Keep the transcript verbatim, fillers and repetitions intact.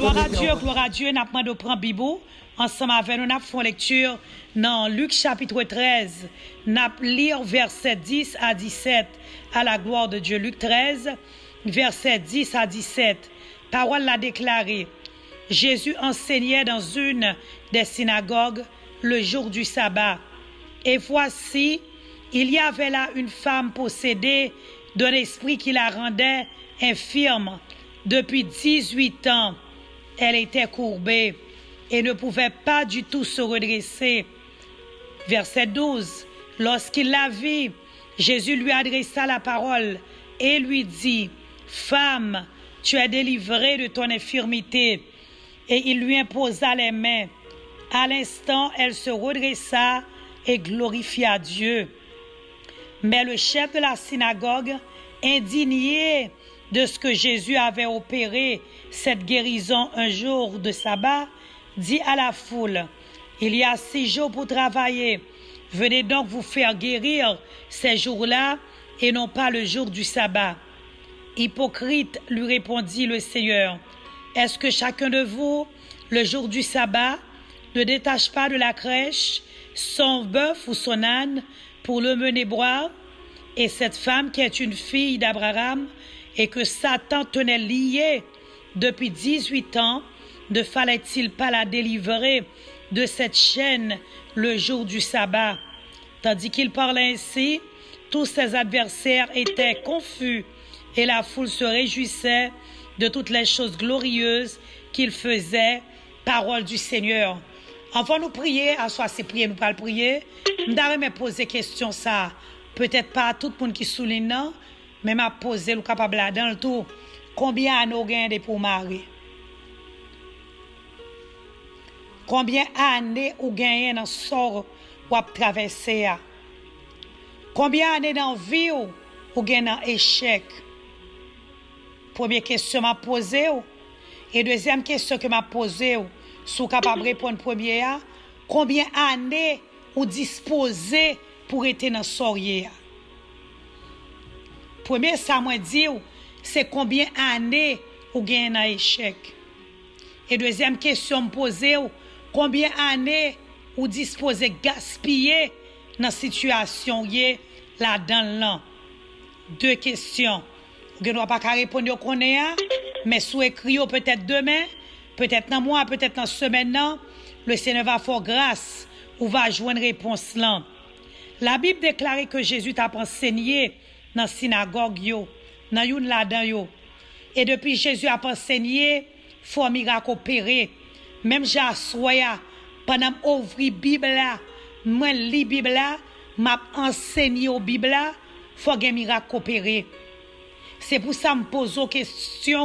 Gloire à Dieu, gloire à Dieu. Nous avons de prendre Bible. Ensemble avec nous, nous avons lecture dans Luc chapitre treize. Nous allons lire versets dix à dix-sept à la gloire de Dieu. Luc treize, versets dix à dix-sept. Parole l'a déclaré. Jésus enseignait dans une des synagogues le jour du sabbat. Et voici, il y avait là une femme possédée d'un esprit qui la rendait infirme. Depuis dix-huit ans, elle était courbée et ne pouvait pas du tout se redresser. Verset douze. Lorsqu'il la vit, Jésus lui adressa la parole et lui dit, « Femme, tu es délivrée de ton infirmité. » Et il lui imposa les mains. À l'instant, elle se redressa et glorifia Dieu. Mais le chef de la synagogue, indigné de ce que Jésus avait opéré cette guérison un jour de sabbat, dit à la foule, « Il y a six jours pour travailler. Venez donc vous faire guérir ces jours-là et non pas le jour du sabbat. » Hypocrite, lui répondit le Seigneur, « Est-ce que chacun de vous, le jour du sabbat, ne détache pas de la crèche son bœuf ou son âne pour le mener boire? Et cette femme qui est une fille d'Abraham et que Satan tenait liée depuis dix-huit ans, ne fallait-il pas la délivrer de cette chaîne le jour du sabbat? » Tandis qu'il parlait ainsi, tous ses adversaires étaient confus et la foule se réjouissait de toutes les choses glorieuses qu'il faisait. Parole du Seigneur. Avant nous prier, à soi c'est prier, nous pas le prier. Nous devons poser question ça. Peut-être pas à tout le monde qui souligne, non, mais m'a posé le capable là dans le tout. Combien d'années vous gagnez pour marier? Combien d'années vous gagnez dans sort ou à traverser? Combien d'années dans vie vous gagnez dans échec? Première question m'a posée. Et deuxième question que m'a posée, sous capable de répondre première, combien d'années vous disposez pour être dans sorier? Premier, ça m'a dit, c'est combien d'années vous gagnez dans échec? Et deuxième question me posée, combien d'années vous disposez gaspiller dans la situation là-dedans là? Deux questions. Vous ne pouvez pas répondre au connaît, mais sous écrit peut-être demain, peut-être dans mois, peut-être dans semaine, non, le Seigneur va faire grâce ou va joindre réponse là. La Bible déclare que Jésus t'a enseigné dans la synagogue, yo, dans une là-dedans, yo. Et depuis Jésus a enseigné, faut miracle opérer. Même j'ai soya pendant ouvrir Bible là, moi lis Bible là, m'a enseigné au Bible là, faut un miracle opérer. C'est pour ça que je me pose aux questions.